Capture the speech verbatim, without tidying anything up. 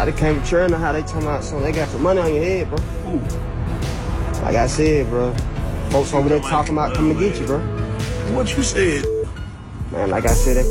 I done came to Trina, how they talking about something. They got some money on your head, bro. Ooh. Like I said, bro. Folks over there talking about coming to get you, bro. What you said? Man, like I said, that